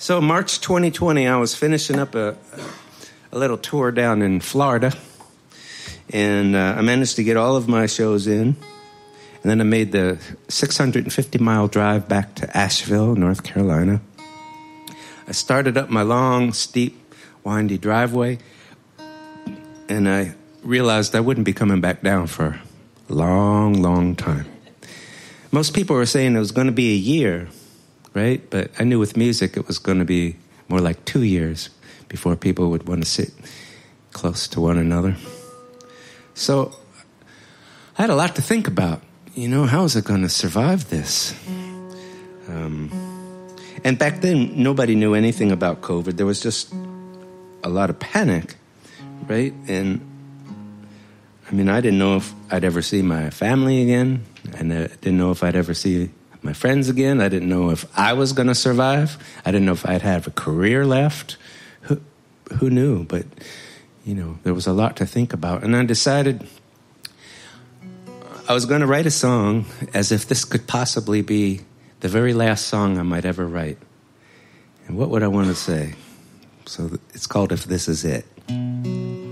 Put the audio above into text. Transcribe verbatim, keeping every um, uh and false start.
So March twenty twenty, I was finishing up a, a little tour down in Florida, and uh, I managed to get all of my shows in, and then I made the six hundred fifty mile drive back to Asheville, North Carolina. I started up my long, steep, windy driveway, and I realized I wouldn't be coming back down for a long, long time. Most people were saying it was going to be a year, right? But I knew with music it was going to be more like two years before people would want to sit close to one another. So I had a lot to think about. You know, how was I going to survive this? Um, and back then, nobody knew anything about COVID. There was just a lot of panic, right? And I mean, I didn't know if I'd ever see my family again, and I didn't know if I'd ever see my friends again. I didn't know if I was going to survive. I didn't know if I'd have a career left. Who, who knew? But, you know, there was a lot to think about. And I decided I was going to write a song as if this could possibly be the very last song I might ever write. And what would I want to say? So it's called If This Is It.